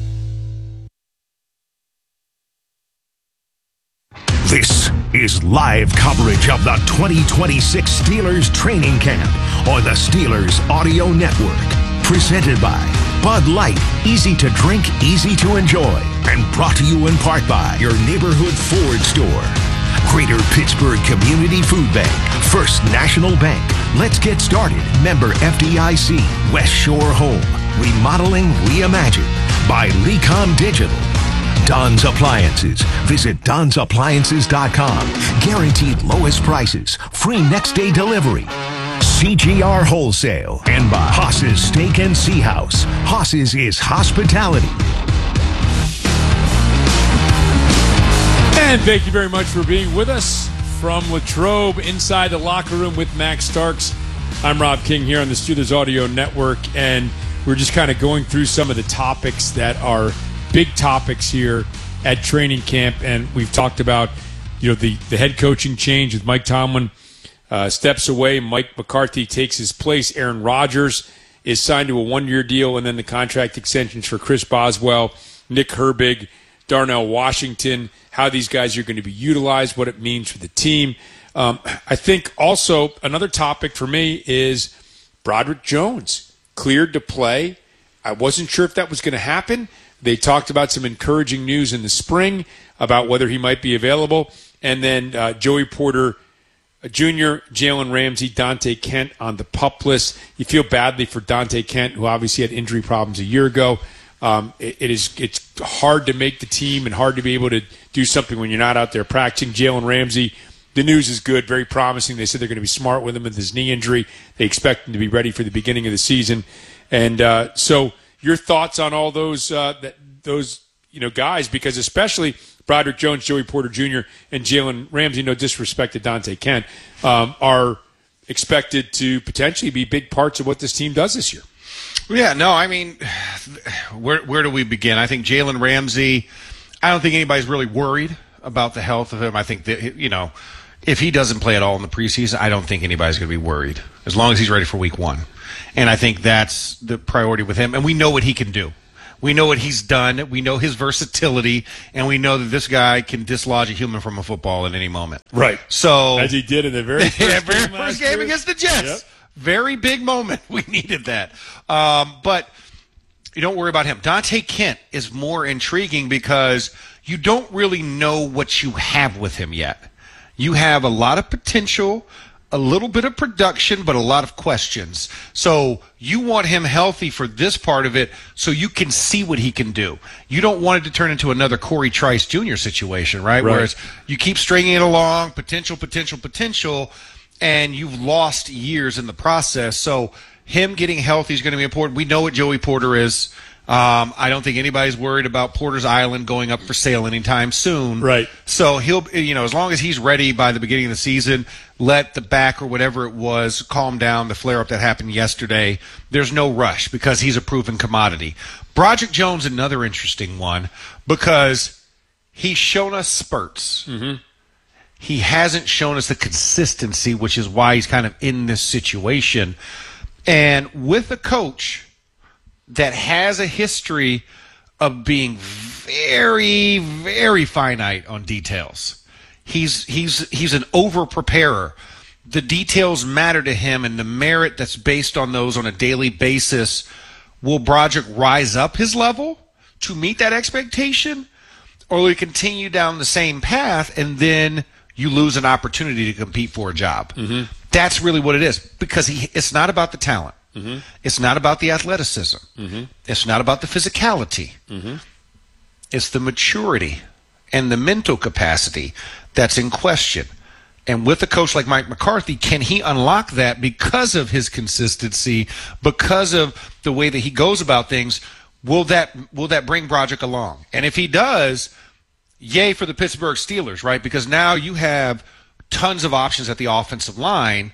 This is live coverage of the twenty twenty-six Steelers training camp on the Steelers Audio Network. Presented by Bud Light, easy to drink, easy to enjoy. And brought to you in part by your neighborhood Ford store. Greater Pittsburgh Community Food Bank, First National Bank. Let's get started. Member F D I C, West Shore Home. Remodeling reimagined by Lecom Digital. Don's Appliances. Visit dons appliances dot com. Guaranteed lowest prices. Free next day delivery. C G R Wholesale. And by Haas's Steak and Sea House. Haas's is hospitality. And thank you very much for being with us from Latrobe inside the locker room with Max Starks. I'm Rob King here on the Steelers Audio Network, and we're just kind of going through some of the topics that are big topics here at training camp, and we've talked about, you know, the, the head coaching change with Mike Tomlin uh, steps away. Mike McCarthy takes his place. Aaron Rodgers is signed to a one-year deal, and then the contract extensions for Chris Boswell, Nick Herbig, Darnell Washington, how these guys are going to be utilized, what it means for the team. Um, I think also another topic for me is Broderick Jones cleared to play. I wasn't sure if that was going to happen. They talked about some encouraging news in the spring about whether he might be available. And then uh, Joey Porter Junior, Jalen Ramsey, Dante Kent on the PUP list. You feel badly for Dante Kent, who obviously had injury problems a year ago. Um, it, it is it's hard to make the team and hard to be able to do something when you're not out there practicing. Jalen Ramsey, the news is good, very promising. They said they're going to be smart with him with his knee injury. They expect him to be ready for the beginning of the season. And uh, so your thoughts on all those uh, that, those you know guys, because especially Broderick Jones, Joey Porter Junior, and Jalen Ramsey, no disrespect to Dante Kent, um, are expected to potentially be big parts of what this team does this year. Yeah, no, I mean, where where do we begin? I think Jalen Ramsey, I don't think anybody's really worried about the health of him. I think that, you know, if he doesn't play at all in the preseason, I don't think anybody's going to be worried as long as he's ready for week one. And I think that's the priority with him. And we know what he can do. We know what he's done. We know his versatility. And we know that this guy can dislodge a human from a football at any moment. Right. So as he did in the very first yeah, very game, first last game year. against the Jets. Yep. Very big moment. We needed that. Um, but you don't worry about him. Dante Kent is more intriguing because you don't really know what you have with him yet. You have a lot of potential, a little bit of production, but a lot of questions. So you want him healthy for this part of it so you can see what he can do. You don't want it to turn into another Corey Trice Junior situation, right? Right. Whereas you keep stringing it along, potential, potential, potential, and you've lost years in the process. So him getting healthy is going to be important. We know what Joey Porter is. Um, I don't think anybody's worried about Porter's Island going up for sale anytime soon. Right. So he'll, you know, as long as he's ready by the beginning of the season, let the back or whatever it was calm down, the flare-up that happened yesterday. There's no rush because he's a proven commodity. Broderick Jones, another interesting one because he's shown us spurts. Mm-hmm. He hasn't shown us the consistency, which is why he's kind of in this situation. And with a coach that has a history of being very, very finite on details. He's he's he's an over-preparer. The details matter to him, and the merit that's based on those on a daily basis. Will Broderick rise up his level to meet that expectation? Or will he continue down the same path, and then you lose an opportunity to compete for a job? Mm-hmm. That's really what it is, because he, it's not about the talent. Mm-hmm. It's not about the athleticism. Mm-hmm. It's not about the physicality. Mm-hmm. It's the maturity and the mental capacity that's in question. And with a coach like Mike McCarthy, can he unlock that because of his consistency, because of the way that he goes about things? Will that will that bring Broderick along? And if he does, yay for the Pittsburgh Steelers, right? Because now you have tons of options at the offensive line.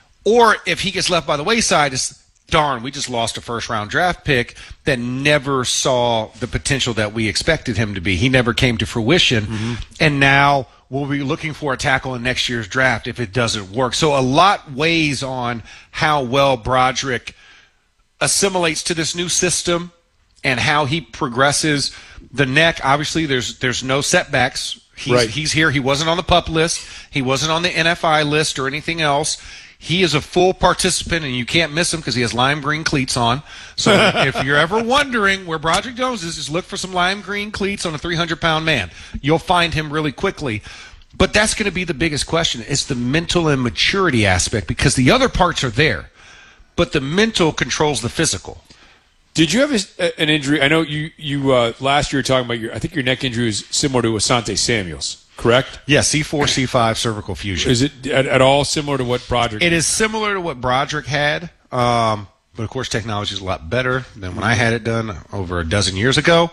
Or if he gets left by the wayside, it's darn, we just lost a first-round draft pick that never saw the potential that we expected him to be. He never came to fruition. Mm-hmm. And now we'll be looking for a tackle in next year's draft if it doesn't work. So a lot weighs on how well Broderick assimilates to this new system and how he progresses. The neck, obviously, there's there's no setbacks. He's, Right. he's here. He wasn't on the PUP list. He wasn't on the N F I list or anything else. He is a full participant, and you can't miss him because he has lime green cleats on. So if you're ever wondering where Broderick Jones is, just look for some lime green cleats on a three hundred pound man. You'll find him really quickly. But that's going to be the biggest question. It's the mental and maturity aspect, because the other parts are there, but the mental controls the physical. Did you have a, an injury? I know you you uh, last year were talking about your. I think your neck injury is similar to Asante Samuel's, correct? Yeah, C four, C five cervical fusion. Is it at, at all similar to what Broderick? It is similar to what Broderick had, um, but of course technology is a lot better than when I had it done over a dozen years ago.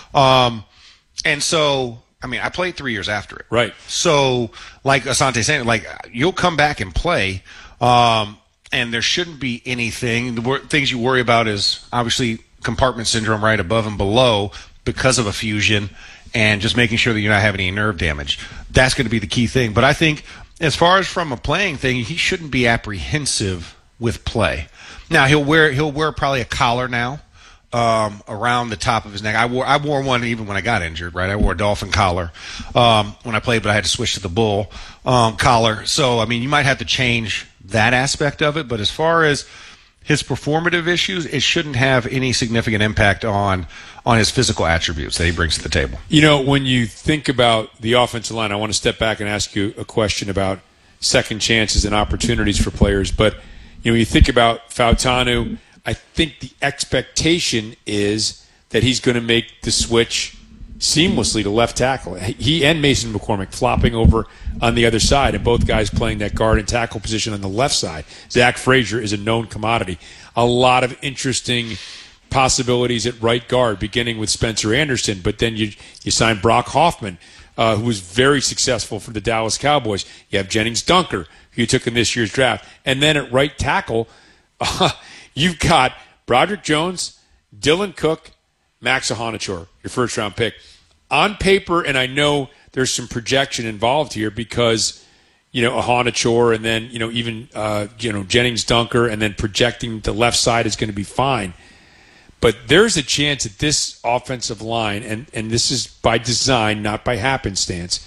Um, and so, I mean, I played three years after it. Right. So, like Asante saying, like you'll come back and play, um, and there shouldn't be anything. The wor- things you worry about is obviously compartment syndrome right above and below because of a fusion, and just making sure that you're not having any nerve damage. That's going to be the key thing. But I think as far as from a playing thing, he shouldn't be apprehensive with play. Now he'll wear he'll wear probably a collar now um, around the top of his neck. I wore I wore one even when I got injured. Right, I wore a dolphin collar um, when I played, but I had to switch to the bull um, collar. So I mean, you might have to change that aspect of it. But as far as his performative issues, it shouldn't have any significant impact on on his physical attributes that he brings to the table. You know, when you think about the offensive line, I want to step back and ask you a question about second chances and opportunities for players. But you know, when you think about Fautanu, I think the expectation is that he's going to make the switch seamlessly to left tackle. He and Mason McCormick flopping over on the other side, and both guys playing that guard and tackle position on the left side. Zach Frazier is a known commodity. A lot of interesting possibilities at right guard, beginning with Spencer Anderson, but then you you sign Brock Hoffman uh, who was very successful for the Dallas Cowboys. You have Jennings Dunker, who you took in this year's draft. And then at right tackle, uh, you've got Broderick Jones, Dylan Cook, Max Ahanachour, your first-round pick. On paper, and I know there's some projection involved here because, you know, Ahanachour and then, you know, even, uh, you know, Jennings Dunker and then projecting the left side is going to be fine. But there's a chance that this offensive line, and, and this is by design, not by happenstance,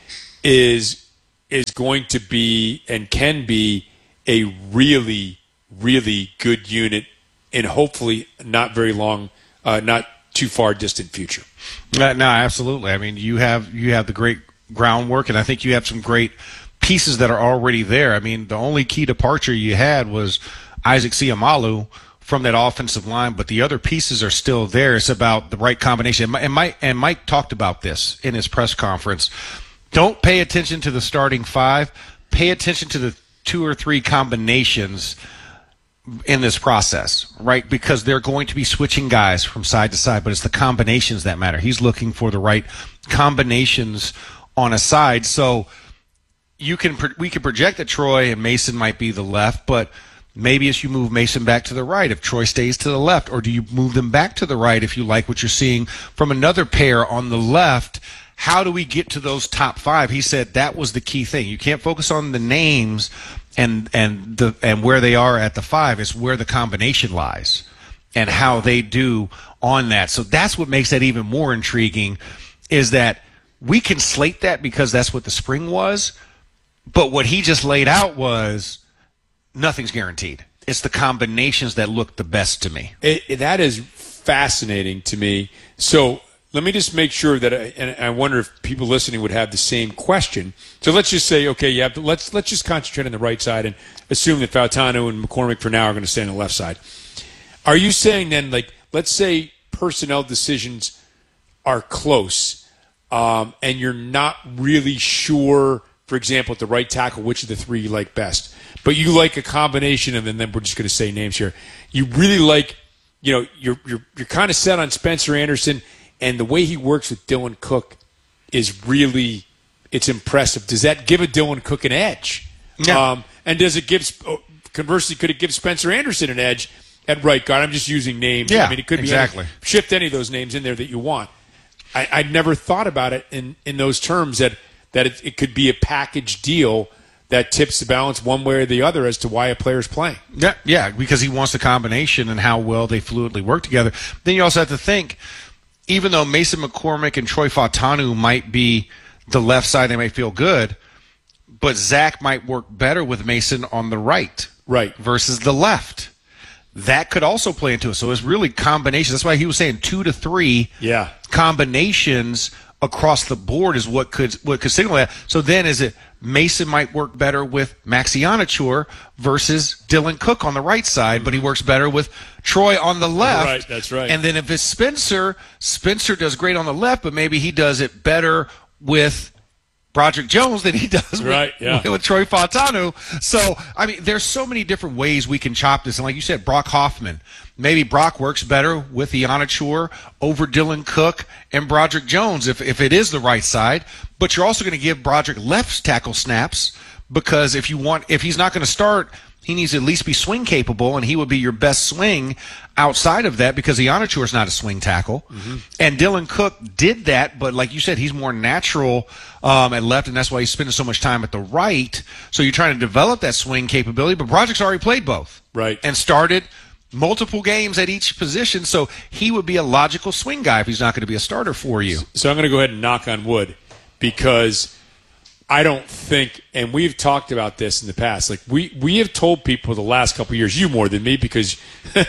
is is going to be and can be a really, really good unit in hopefully not very long, uh, not too far distant future. Uh, no, absolutely. I mean, you have you have the great groundwork, and I think you have some great pieces that are already there. I mean, the only key departure you had was Isaac Seumalo from that offensive line, but the other pieces are still there. It's about the right combination. And Mike, and Mike talked about this in his press conference. Don't pay attention to the starting five. Pay attention to the two or three combinations in this process, right? Because they're going to be switching guys from side to side, but it's the combinations that matter. He's looking for the right combinations on a side. So you can we can project that Troy and Mason might be the left, but maybe as you move Mason back to the right, if Troy stays to the left, or do you move them back to the right if you like what you're seeing from another pair on the left? How do we get to those top five? He said that was the key thing. You can't focus on the names and and the and where they are at the five. It's where the combination lies and how they do on that. So that's what makes that even more intriguing, is that we can slate that because that's what the spring was, but what he just laid out was nothing's guaranteed. It's the combinations that look the best to me. It, it, that is fascinating to me. So let me just make sure that, I, and I wonder if people listening would have the same question. So let's just say, okay, yeah, let's let's just concentrate on the right side and assume that Fautanu and McCormick for now are going to stay on the left side. Are you saying then, like, let's say personnel decisions are close, um, and you're not really sure, for example, at the right tackle, which of the three you like best, but you like a combination of, and then we're just going to say names here. You really like, you know, you're you're you're kind of set on Spencer Anderson. And the way he works with Dylan Cook is really, it's impressive. Does that give a Dylan Cook an edge? Yeah. Um, and does it give, conversely, could it give Spencer Anderson an edge at right guard? I'm just using names. Yeah, I mean, it could exactly. be any, shift any of those names in there that you want. I, I'd never thought about it in, in those terms, that, that it, it could be a package deal that tips the balance one way or the other as to why a player's playing. Yeah, yeah, because he wants the combination and how well they fluidly work together. Then you also have to think, even though Mason McCormick and Troy Fautanu might be the left side, they might feel good, but Zach might work better with Mason on the right, right, versus the left. That could also play into it. So it's really combinations. That's why he was saying two to three yeah. combinations across the board is what could what could signal that. So then is it Mason might work better with Maxi Ahanachour versus Dylan Cook on the right side, but he works better with Troy on the left. Right, that's right. And then if it's Spencer, Spencer does great on the left, but maybe he does it better with Broderick Jones than he does with, right, yeah. with, with Troy Fautanu. So, I mean, there's so many different ways we can chop this. And like you said, Brock Hoffman. Maybe Brock works better with Ahanachour over Dylan Cook and Broderick Jones if, if it is the right side. But you're also going to give Broderick left tackle snaps, because if you want, if he's not going to start, he needs to at least be swing capable, and he would be your best swing outside of that, because Ahanachour is not a swing tackle. Mm-hmm. And Dylan Cook did that, but like you said, he's more natural um, at left, and that's why he's spending so much time at the right. So you're trying to develop that swing capability, but Broderick's already played both. Right. And started multiple games at each position, so he would be a logical swing guy if he's not going to be a starter for you. So I'm going to go ahead and knock on wood, because I don't think, and we've talked about this in the past, like we, we have told people the last couple of years, you more than me, because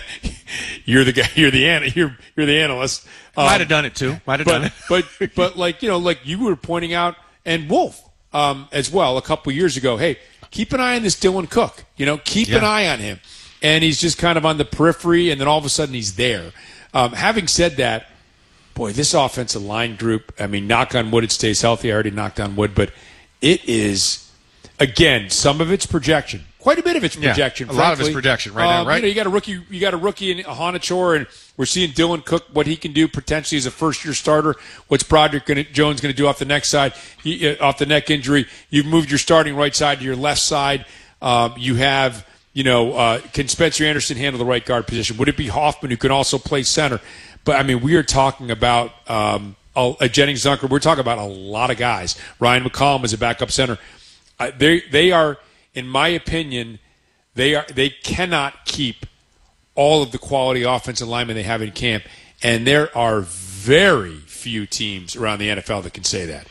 you're the guy, you're the you're you're the analyst. Um, Might have done it too. Might have but, done it. but but like you know, like you were pointing out, and Wolf um, as well a couple of years ago. Hey, keep an eye on this Dylan Cook. You know, keep Yeah. an eye on him, and he's just kind of on the periphery, and then all of a sudden he's there. Um, having said that, boy, this offensive line group. I mean, knock on wood, it stays healthy. I already knocked on wood, but it is, again, some of it's projection. quite a bit of its Yeah, projection. a lot of frankly. its projection right now, Um, right? You know, you got a rookie, you got a rookie in Honachor, and we're seeing Dylan Cook what he can do potentially as a first year starter. What's Broderick gonna, Jones going to do off the neck side, he, uh, off the neck injury? You've moved your starting right side to your left side. Um, you have, you know, uh, can Spencer Anderson handle the right guard position? Would it be Hoffman who can also play center? But I mean, we are talking about um, a, a Jennings Dunker. We're talking about a lot of guys. Ryan McCollum is a backup center. Uh, they they are, in my opinion, they are they cannot keep all of the quality offensive linemen they have in camp, and there are very few teams around the N F L that can say that.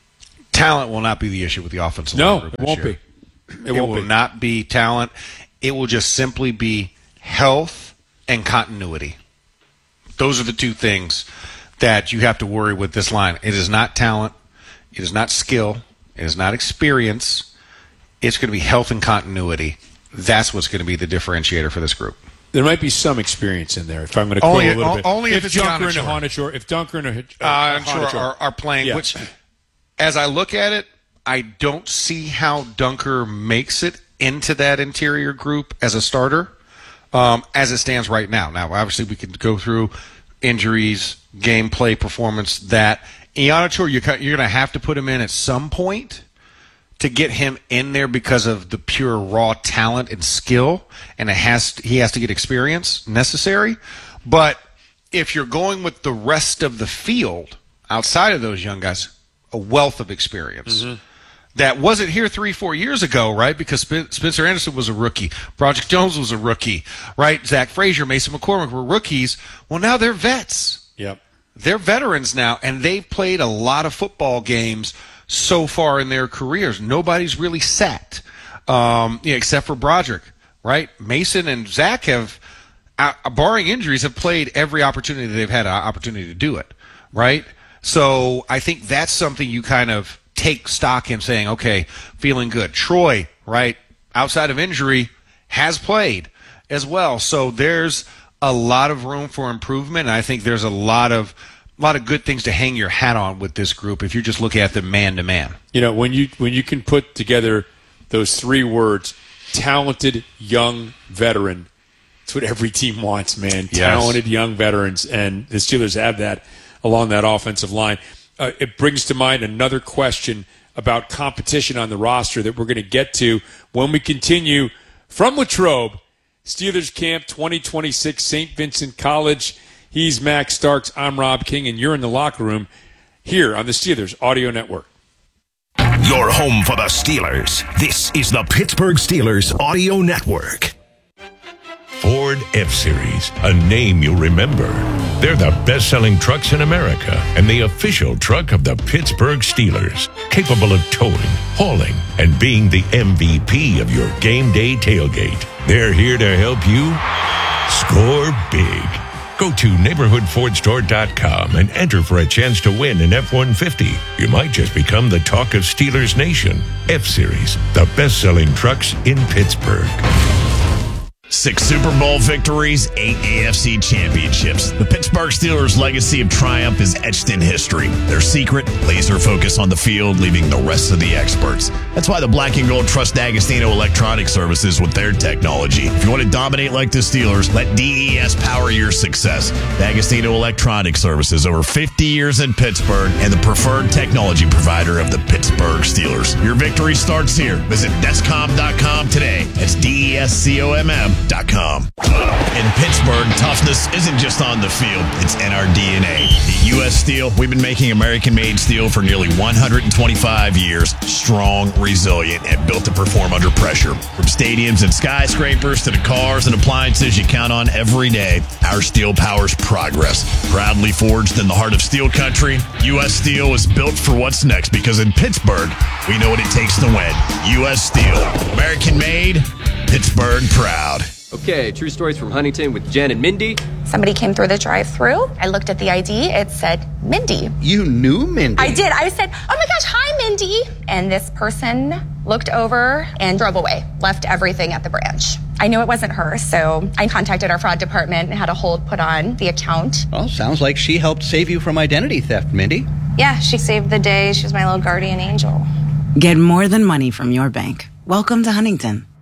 Talent will not be the issue with the offensive No, line group it this won't year. be. It, It won't will be. not be talent. It will just simply be health and continuity. Those are the two things that you have to worry with this line. It is not talent. It is not skill. It is not experience. It's going to be health and continuity. That's what's going to be the differentiator for this group. There might be some experience in there, if I'm going to quote Only- a little o- bit. only if it's Dunker and Honachor. Honachor, if Dunker and uh, Uh, I'm sure Honachor- are, are playing, Yeah. which, as I look at it, I don't see how Dunker makes it into that interior group as a starter um, as it stands right now. Now, obviously, we can go through injuries, gameplay, performance, that. Iannachor, you're, you're going to have to put him in at some point to get him in there because of the pure raw talent and skill, and it has he has to get experience necessary. But if you're going with the rest of the field outside of those young guys, a wealth of experience. Mm-hmm. That wasn't here three, four years ago, right? Because Sp- Spencer Anderson was a rookie. Project Jones was a rookie, right? Zach Frazier, Mason McCormick were rookies. Well, now they're vets. Yep. They're veterans now, and they've played a lot of football games so far in their careers. Nobody's really sat, um, yeah, except for Broderick, right? Mason and Zach have, uh, barring injuries, have played every opportunity they've had an opportunity to do it, right? So I think that's something you kind of take stock in, saying, okay, feeling good. Troy, right, outside of injury, has played as well. So there's a lot of room for improvement, and I think there's a lot of a lot of good things to hang your hat on with this group if you just look at them man to man. You know, when you when you can put together those three words, talented young veteran, it's what every team wants, man. Yes. Talented young veterans, and the Steelers have that along that offensive line. Uh, it brings to mind another question about competition on the roster that we're going to get to when we continue from Latrobe, Steelers Camp twenty twenty-six, Saint Vincent College. He's Max Starks. I'm Rob King, and you're in the locker room here on the Steelers Audio Network. Your home for the Steelers. This is the Pittsburgh Steelers Audio Network. Ford F-Series, a name you'll remember. They're the best-selling trucks in America and the official truck of the Pittsburgh Steelers, capable of towing, hauling, and being the M V P of your game day tailgate. They're here to help you score big. Go to neighborhood ford store dot com and enter for a chance to win an F one fifty. You might just become the talk of Steelers Nation. F-Series, the best-selling trucks in Pittsburgh. Six Super Bowl victories, eight A F C championships. The Pittsburgh Steelers' legacy of triumph is etched in history. Their secret, laser focus on the field, leaving the rest of the experts. That's why the Black and Gold trust D'Agostino Electronic Services with their technology. If you want to dominate like the Steelers, let D E S power your success. D'Agostino Electronic Services, over fifty years in Pittsburgh, and the preferred technology provider of the Pittsburgh Steelers. Your victory starts here. Visit Descom dot com today. That's D E S C O M M. Com. In Pittsburgh, toughness isn't just on the field, it's in our D N A. At U S Steel, we've been making American-made steel for nearly one hundred twenty-five years, strong, resilient, and built to perform under pressure. From stadiums and skyscrapers to the cars and appliances you count on every day, our steel powers progress. Proudly forged in the heart of steel country, U S Steel is built for what's next, because in Pittsburgh, we know what it takes to win. U S Steel, American-made, Pittsburgh proud. Okay, true stories from Huntington with Jen and Mindy. Somebody came through the drive-thru. I looked at the I D. It said Mindy. You knew Mindy. I did. I said, oh my gosh, hi, Mindy. And this person looked over and drove away, left everything at the branch. I knew it wasn't her, so I contacted our fraud department and had a hold put on the account. Well, sounds like she helped save you from identity theft, Mindy. Yeah, she saved the day. She was my little guardian angel. Get more than money from your bank. Welcome to Huntington,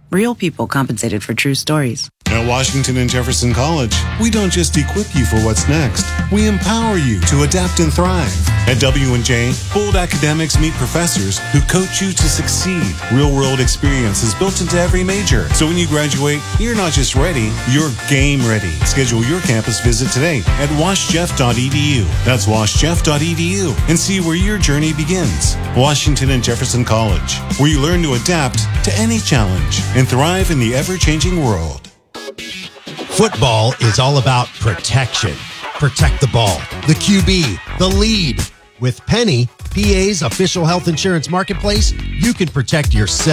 Real people compensated for true stories. At Washington and Jefferson College, we don't just equip you for what's next. We empower you to adapt and thrive. At W and J, bold academics meet professors who coach you to succeed. Real-world experience is built into every major. So when you graduate, you're not just ready, you're game ready. Schedule your campus visit today at wash jeff dot e d u. That's wash jeff dot e d u and see where your journey begins. Washington and Jefferson College, where you learn to adapt to any challenge and thrive in the ever-changing world. Football is all about protection. Protect the ball, the Q B, the lead. With Penny, P A's official health insurance marketplace, you can protect yourself.